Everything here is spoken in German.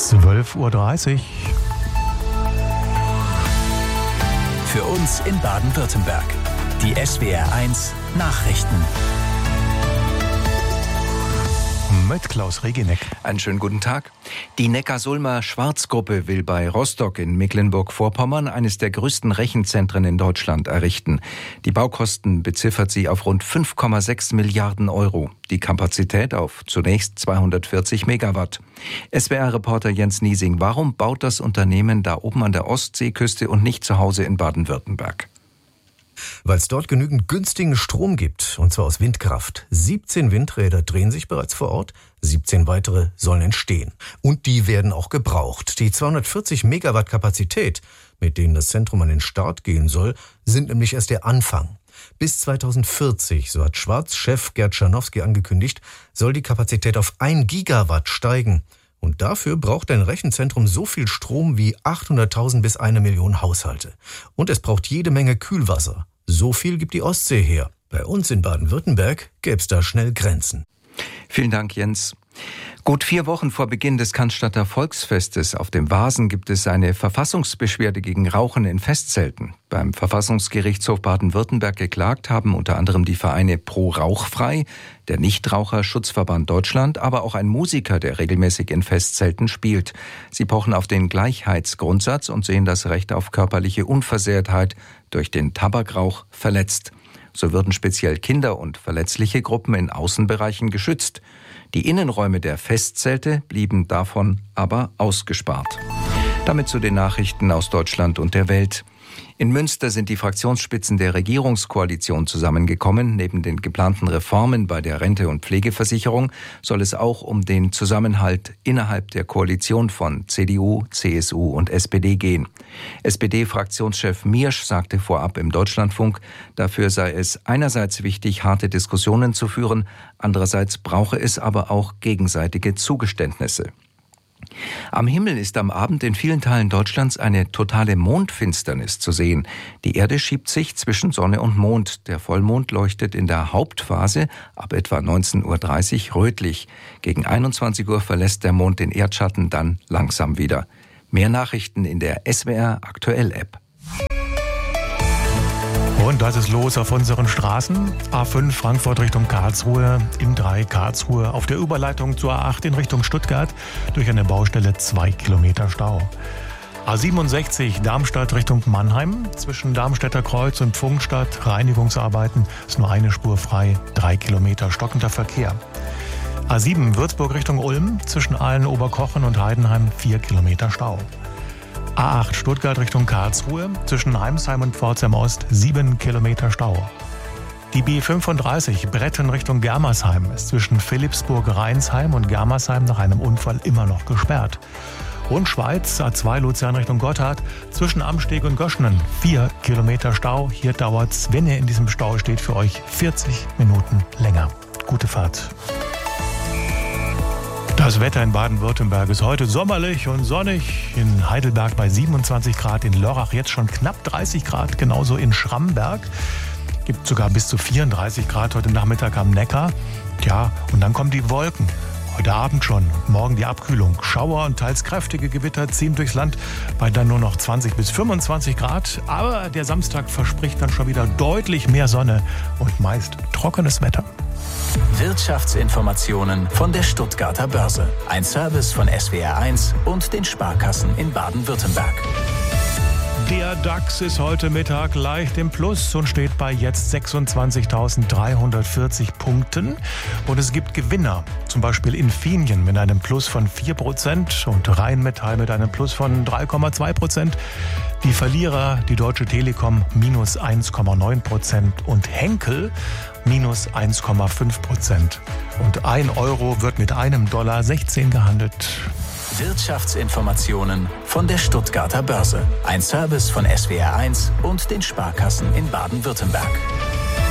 12:30 Uhr. Für uns in Baden-Württemberg. Die SWR1 Nachrichten. Mit Klaus Regineck. Einen schönen guten Tag. Die Neckarsulmer Schwarz-Gruppe will bei Rostock in Mecklenburg-Vorpommern eines der größten Rechenzentren in Deutschland errichten. Die Baukosten beziffert sie auf rund 5,6 Milliarden Euro. Die Kapazität auf zunächst 240 Megawatt. SWR-Reporter Jens Niesing, warum baut das Unternehmen da oben an der Ostseeküste und nicht zu Hause in Baden-Württemberg? Weil es dort genügend günstigen Strom gibt, und zwar aus Windkraft. 17 Windräder drehen sich bereits vor Ort, 17 weitere sollen entstehen. Und die werden auch gebraucht. Die 240 Megawatt Kapazität, mit denen das Zentrum an den Start gehen soll, sind nämlich erst der Anfang. Bis 2040, so hat Schwarz-Chef Gerd Scharnowski angekündigt, soll die Kapazität auf 1 Gigawatt steigen. Und dafür braucht ein Rechenzentrum so viel Strom wie 800.000 bis 1 Million Haushalte. Und es braucht jede Menge Kühlwasser. So viel gibt die Ostsee her. Bei uns in Baden-Württemberg gäbe es da schnell Grenzen. Vielen Dank, Jens. Gut 4 Wochen vor Beginn des Cannstatter Volksfestes auf dem Vasen gibt es eine Verfassungsbeschwerde gegen Rauchen in Festzelten. Beim Verfassungsgerichtshof Baden-Württemberg geklagt haben unter anderem die Vereine Pro Rauchfrei, der Nichtraucherschutzverband Deutschland, aber auch ein Musiker, der regelmäßig in Festzelten spielt. Sie pochen auf den Gleichheitsgrundsatz und sehen das Recht auf körperliche Unversehrtheit durch den Tabakrauch verletzt. So würden speziell Kinder und verletzliche Gruppen in Außenbereichen geschützt. Die Innenräume der Festzelte blieben davon aber ausgespart. Damit zu den Nachrichten aus Deutschland und der Welt. In Münster sind die Fraktionsspitzen der Regierungskoalition zusammengekommen. Neben den geplanten Reformen bei der Rente- und Pflegeversicherung soll es auch um den Zusammenhalt innerhalb der Koalition von CDU, CSU und SPD gehen. SPD-Fraktionschef Miersch sagte vorab im Deutschlandfunk, dafür sei es einerseits wichtig, harte Diskussionen zu führen, andererseits brauche es aber auch gegenseitige Zugeständnisse. Am Himmel ist am Abend in vielen Teilen Deutschlands eine totale Mondfinsternis zu sehen. Die Erde schiebt sich zwischen Sonne und Mond. Der Vollmond leuchtet in der Hauptphase ab etwa 19:30 Uhr rötlich. Gegen 21 Uhr verlässt der Mond den Erdschatten dann langsam wieder. Mehr Nachrichten in der SWR Aktuell App. Und das ist los auf unseren Straßen. A5 Frankfurt Richtung Karlsruhe, M3 Karlsruhe, auf der Überleitung zur A8 in Richtung Stuttgart durch eine Baustelle 2 Kilometer Stau. A67 Darmstadt Richtung Mannheim, zwischen Darmstädter Kreuz und Pfungstadt Reinigungsarbeiten, ist nur eine Spur frei, 3 Kilometer stockender Verkehr. A7 Würzburg Richtung Ulm, zwischen Aalen-Oberkochen und Heidenheim 4 Kilometer Stau. A8 Stuttgart Richtung Karlsruhe, zwischen Heimsheim und Pforzheim Ost 7 Kilometer Stau. Die B35 Bretten Richtung Germersheim ist zwischen Philippsburg-Rheinsheim und Germersheim nach einem Unfall immer noch gesperrt. Und Schweiz A2 Luzern Richtung Gotthard, zwischen Amsteg und Göschenen 4 Kilometer Stau. Hier dauert's, wenn ihr in diesem Stau steht, für euch 40 Minuten länger. Gute Fahrt. Das Wetter in Baden-Württemberg ist heute sommerlich und sonnig. In Heidelberg bei 27 Grad, in Lörrach jetzt schon knapp 30 Grad, genauso in Schramberg. Gibt sogar bis zu 34 Grad heute Nachmittag am Neckar. Tja, und dann kommen die Wolken. Heute Abend schon, morgen die Abkühlung. Schauer und teils kräftige Gewitter ziehen durchs Land bei dann nur noch 20 bis 25 Grad. Aber der Samstag verspricht dann schon wieder deutlich mehr Sonne und meist trockenes Wetter. Wirtschaftsinformationen von der Stuttgarter Börse. Ein Service von SWR1 und den Sparkassen in Baden-Württemberg. Der DAX ist heute Mittag leicht im Plus und steht bei jetzt 26.340 Punkten. Und es gibt Gewinner, zum Beispiel Infineon mit einem Plus von 4% und Rheinmetall mit einem Plus von 3,2%. Die Verlierer, die Deutsche Telekom, minus 1,9% und Henkel minus 1,5%. Und 1 Euro wird mit $1,16 gehandelt. Wirtschaftsinformationen von der Stuttgarter Börse. Ein Service von SWR1 und den Sparkassen in Baden-Württemberg.